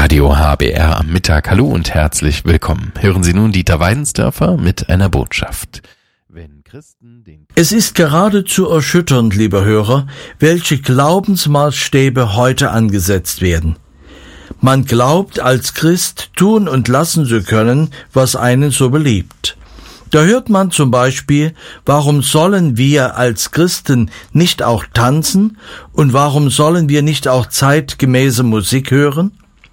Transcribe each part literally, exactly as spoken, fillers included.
Radio H B R am Mittag. Hallo und herzlich willkommen. Hören Sie nun Dieter Weidensdörfer mit einer Botschaft. Wenn Christen den Es ist geradezu erschütternd, lieber Hörer, welche Glaubensmaßstäbe heute angesetzt werden. Man glaubt, als Christ tun und lassen zu können, was einen so beliebt. Da hört man zum Beispiel, warum sollen wir als Christen nicht auch tanzen und warum sollen wir nicht auch zeitgemäße Musik hören?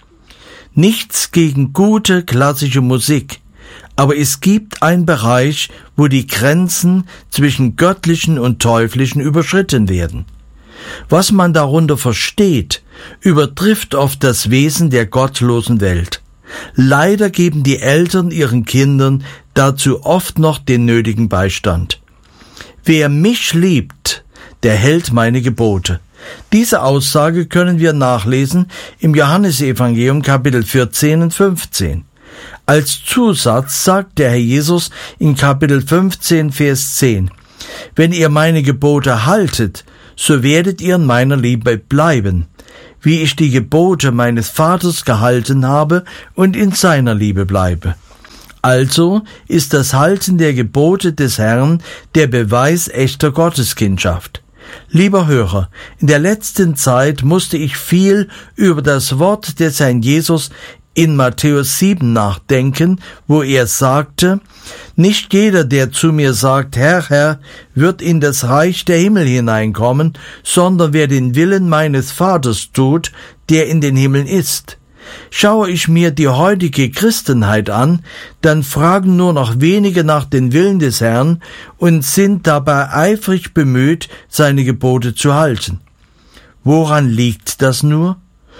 Nichts gegen gute klassische Musik, aber es gibt einen Bereich, wo die Grenzen zwischen Göttlichen und Teuflischen überschritten werden. Was man darunter versteht, übertrifft oft das Wesen der gottlosen Welt. Leider geben die Eltern ihren Kindern dazu oft noch den nötigen Beistand. Wer mich liebt, der hält meine Gebote. Diese Aussage können wir nachlesen im Johannesevangelium Kapitel vierzehn und fünfzehn. Als Zusatz sagt der Herr Jesus in Kapitel fünfzehn, Vers zehn, »Wenn ihr meine Gebote haltet, so werdet ihr in meiner Liebe bleiben, wie ich die Gebote meines Vaters gehalten habe und in seiner Liebe bleibe.« Also ist das Halten der Gebote des Herrn der Beweis echter Gotteskindschaft. Lieber Hörer, in der letzten Zeit musste ich viel über das Wort des Herrn Jesus in Matthäus sieben nachdenken, wo er sagte, »Nicht jeder, der zu mir sagt, Herr, Herr, wird in das Reich der Himmel hineinkommen, sondern wer den Willen meines Vaters tut, der in den Himmeln ist.« Schaue ich mir die heutige Christenheit an, dann fragen nur noch wenige nach den Willen des Herrn und sind dabei eifrig bemüht, seine Gebote zu halten. Woran liegt das nur?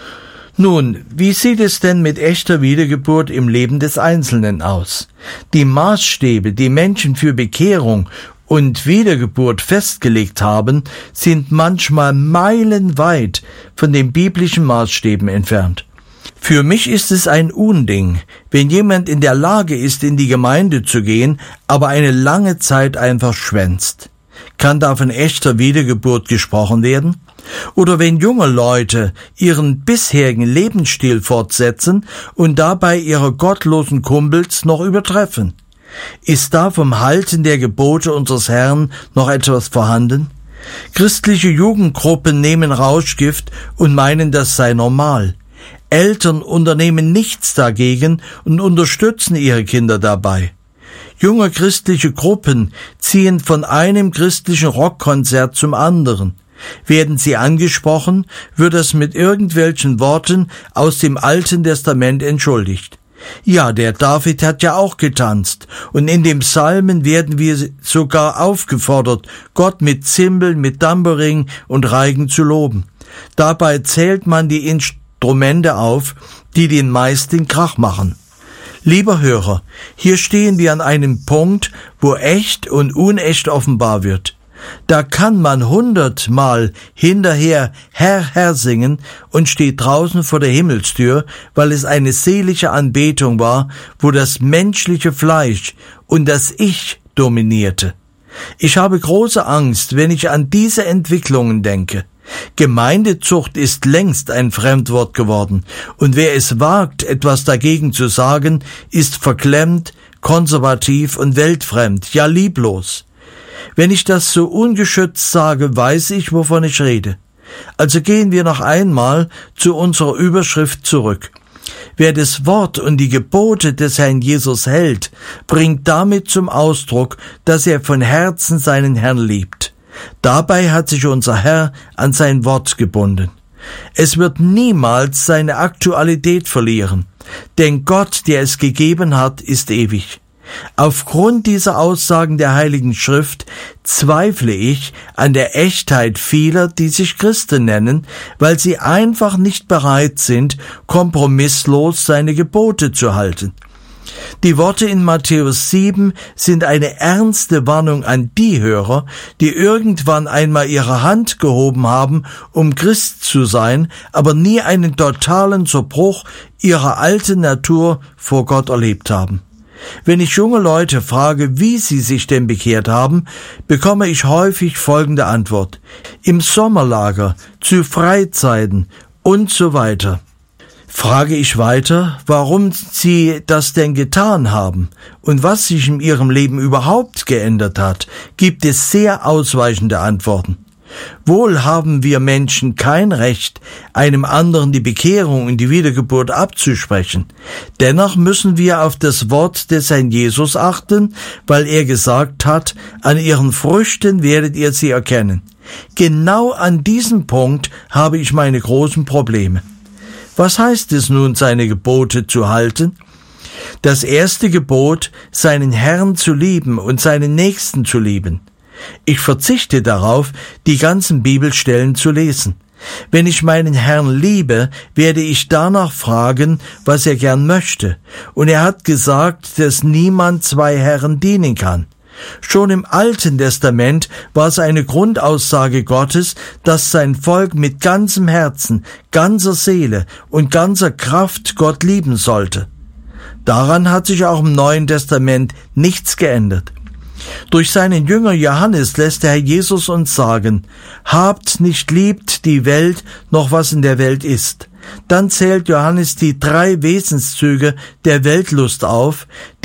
Nun, wie sieht es denn mit echter Wiedergeburt im Leben des Einzelnen aus? Die Maßstäbe, die Menschen für Bekehrung und Wiedergeburt festgelegt haben, sind manchmal meilenweit von den biblischen Maßstäben entfernt. Für mich ist es ein Unding, wenn jemand in der Lage ist, in die Gemeinde zu gehen, aber eine lange Zeit einfach schwänzt. Kann da von echter Wiedergeburt gesprochen werden? Oder wenn junge Leute ihren bisherigen Lebensstil fortsetzen und dabei ihre gottlosen Kumpels noch übertreffen? Ist da vom Halten der Gebote unseres Herrn noch etwas vorhanden? Christliche Jugendgruppen nehmen Rauschgift und meinen, das sei normal. Eltern unternehmen nichts dagegen und unterstützen ihre Kinder dabei. Junge christliche Gruppen ziehen von einem christlichen Rockkonzert zum anderen. Werden sie angesprochen, wird es mit irgendwelchen Worten aus dem Alten Testament entschuldigt. Ja, der David hat ja auch getanzt, und in dem Psalmen werden wir sogar aufgefordert, Gott mit Zimbeln, mit Tambourin und Reigen zu loben. Dabei zählt man die Instrumente auf, die den meisten Krach machen. Lieber Hörer, hier stehen wir an einem Punkt, wo echt und unecht offenbar wird. Da kann man hundertmal hinterher Herr, Herr singen und steht draußen vor der Himmelstür, weil es eine seelische Anbetung war, wo das menschliche Fleisch und das Ich dominierte. Ich habe große Angst, wenn ich an diese Entwicklungen denke. Gemeindezucht ist längst ein Fremdwort geworden, und wer es wagt, etwas dagegen zu sagen, ist verklemmt, konservativ und weltfremd, ja lieblos. Wenn ich das so ungeschützt sage, weiß ich, wovon ich rede. Also gehen wir noch einmal zu unserer Überschrift zurück. Wer das Wort und die Gebote des Herrn Jesus hält, bringt damit zum Ausdruck, dass er von Herzen seinen Herrn liebt. Dabei hat sich unser Herr an sein Wort gebunden. Es wird niemals seine Aktualität verlieren, denn Gott, der es gegeben hat, ist ewig. Aufgrund dieser Aussagen der Heiligen Schrift zweifle ich an der Echtheit vieler, die sich Christen nennen, weil sie einfach nicht bereit sind, kompromisslos seine Gebote zu halten. Die Worte in Matthäus sieben sind eine ernste Warnung an die Hörer, die irgendwann einmal ihre Hand gehoben haben, um Christ zu sein, aber nie einen totalen Zerbruch ihrer alten Natur vor Gott erlebt haben. Wenn ich junge Leute frage, wie sie sich denn bekehrt haben, bekomme ich häufig folgende Antwort: Im Sommerlager, zu Freizeiten und so weiter. Frage ich weiter, warum sie das denn getan haben und was sich in ihrem Leben überhaupt geändert hat, gibt es sehr ausweichende Antworten. Wohl haben wir Menschen kein Recht, einem anderen die Bekehrung und die Wiedergeburt abzusprechen. Dennoch müssen wir auf das Wort des Herrn Jesus achten, weil er gesagt hat, an ihren Früchten werdet ihr sie erkennen. Genau an diesem Punkt habe ich meine großen Probleme. Was heißt es nun, seine Gebote zu halten? Das erste Gebot, seinen Herrn zu lieben und seinen Nächsten zu lieben. Ich verzichte darauf, die ganzen Bibelstellen zu lesen. Wenn ich meinen Herrn liebe, werde ich danach fragen, was er gern möchte. Und er hat gesagt, dass niemand zwei Herren dienen kann. Schon im Alten Testament war es eine Grundaussage Gottes, dass sein Volk mit ganzem Herzen, ganzer Seele und ganzer Kraft Gott lieben sollte. Daran hat sich auch im Neuen Testament nichts geändert. Durch seinen Jünger Johannes lässt der Herr Jesus uns sagen, habt nicht liebt die Welt, noch was in der Welt ist. Dann zählt Johannes die drei Wesenszüge der Weltlust auf,